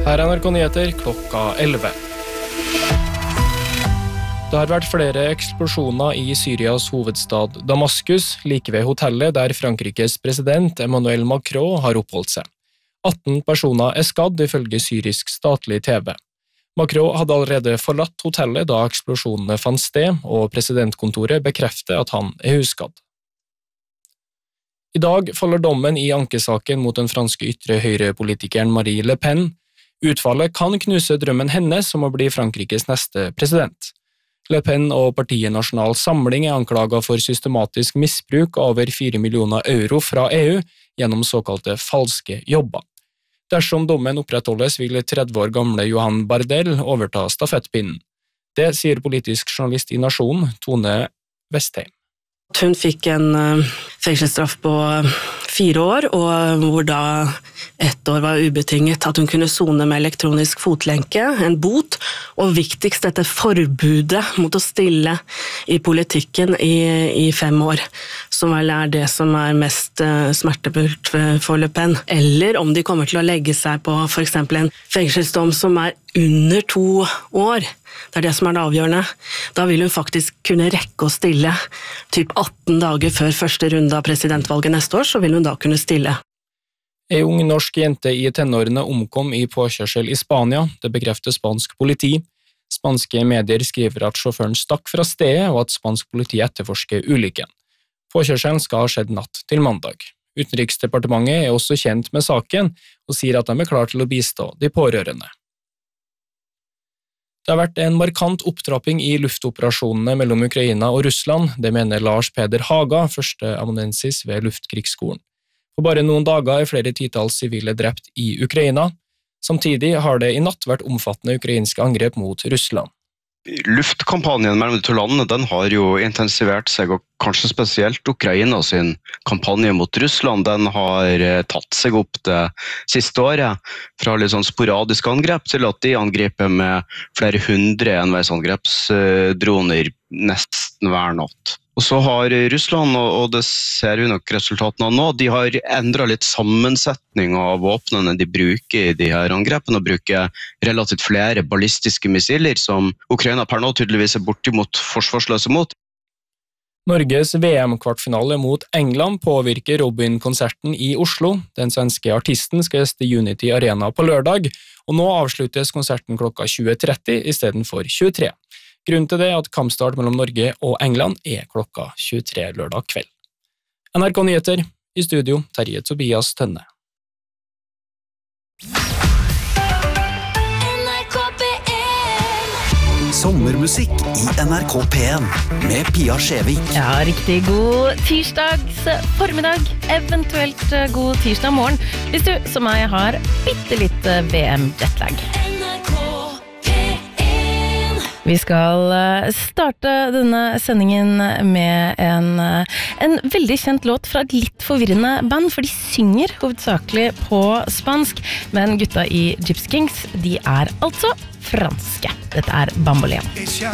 Her NRK Nyheter klokka 11. Det har vært flere eksplosjoner i Syrias hovedstad Damaskus, like ved hotellet der Frankrikes president Emmanuel Macron har oppholdt seg. 18 personer er skadd ifølge syrisk statlig TV. Macron hadde allerede forlatt hotellet da eksplosjonene fant sted, og presidentkontoret bekrefter at han er uskadd. I dag faller dommen i ankesaken mot den franske ytre høyrepolitikeren Marine Le Pen. Utfallet kan knuse drømmen hennes om å bli Frankrikes neste president. Le Pen og partiet Nasjonal Samling er anklaget for systematisk misbruk av over 4 millioner euro fra EU gjennom såkalte falske jobber. Dersom dommen opprettholdes, vil 30 år gamle Johan Bardell overta stafettpinnen. Det sier politisk journalist i Nasjonen, Tone Vestheim. Hun fikk en fengselsstraff på 4 år, og hvor da 1 år var ubetinget at hun kunne sone med elektronisk fotlenke, en bot, og viktigst dette forbudet mot å stille i politikken i 5 år, som vel er det som er mest smertefullt for Le Pen. Eller om de kommer til å legge seg på for eksempel en fengselsdom som er under 2 år. Det er det som er det avgjørende. Da vil hun faktisk kunne rekke å stille. Typ 18 dager før første runde av presidentvalget neste år, så vil hun da kunne stille. En ung norsk jente i tenårene omkom i påkjørsel i Spania, det bekrefter spansk politi. Spanske medier skriver at sjåføren stakk fra stedet, og at spansk politi etterforsker ulykken. Påkjørselen skal ha skjedd natt til mandag. Utenriksdepartementet er også kjent med saken, og sier at de er klar til å bistå de pårørende. Det har vært en markant opptrapping i luftoperasjonene mellom Ukraina og Russland, det mener Lars Peder Haga, førsteamanuensis ved Luftkrigsskolen. På bare noen dager er flere titalls sivile drept i Ukraina. Samtidig har det i natt vært omfattende ukrainske angrep mot Russland. Luftkampanjen mellom de to landene den har jo intensivert seg, og kanskje spesielt Ukraina sin kampanje mot Russland den har tatt seg opp det siste året, fra litt sånn sporadiske angrep til at de angriper med flere 100 enveisangrepsdroner nesten hver natt. Og så har Russland, og det ser vi nok resultatene av nå, de har endret litt sammensetning av våpnene de bruker i de her angrepene, og bruker relativt flere ballistiske missiler som Ukraina per nå tydeligvis er bortimot forsvarsløse mot. Norges VM-kvartfinale mot England påvirker Robin-konserten i Oslo. Den svenske artisten skal gjeste Unity Arena på lørdag, og nå avsluttes konserten klokka 20:30 i stedet for 23. Grunnen til det er at kampstart mellom Norge og England er klokka 23 lørdag kveld. NRK Nyheter, i studio Terje Tobias Tønne. Sommermusikk i NRK P1 med Pia Skjevik. Ja, riktig god tirsdags formiddag, eventuelt god tirsdag morgen, hvis du som meg har bittelitt VM-jetlag. Vi skal starte denne sendingen med en veldig kjent låt fra et litt forvirrende band, for de synger hovedsakelig på spansk, men gutta i Gypsy Kings, de er altså franske. Dette er Bamboleo.